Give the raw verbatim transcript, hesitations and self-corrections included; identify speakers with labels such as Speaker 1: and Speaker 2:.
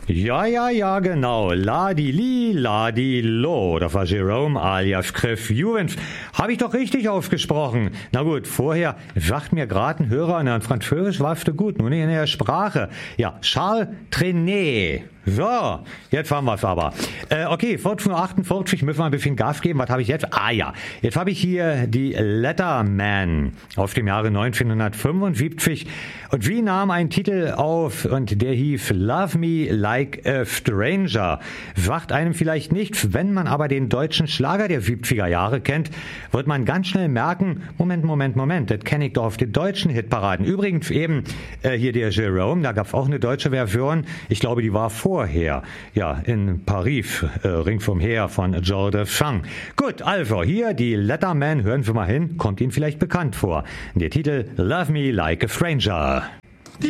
Speaker 1: Ja, ja, ja, genau. Ladi-li, Ladi-lo. Das war Jerome alias Cliff Juvens. Habe ich doch richtig ausgesprochen. Na gut, vorher sagt mir gerade ein Hörer, na, Französisch warst du gut, nur nicht in der Sprache. Ja, Charles Trenet. So, jetzt haben wir's aber. Äh, okay, vierzehn Uhr achtundvierzig, müssen wir ein bisschen Gas geben. Was habe ich jetzt? Ah ja, jetzt habe ich hier die Letterman aus dem Jahre neunzehnhundertfünfundsiebzig. Und sie nahm einen Titel auf und der hieß Love Me Like a Stranger. Sagt einem vielleicht nichts, wenn man aber den deutschen Schlager der siebziger Jahre kennt, wird man ganz schnell merken, Moment, Moment, Moment, das kenne ich doch auf den deutschen Hitparaden. Übrigens eben äh, hier der Jerome, da gab's auch eine deutsche Version. Ich glaube, die war vor Vorher, ja, in Paris, äh, ringsumher von George Chang. Gut, also, hier die Letterman, hören Sie mal hin, kommt Ihnen vielleicht bekannt vor. Der Titel Love Me Like a Stranger.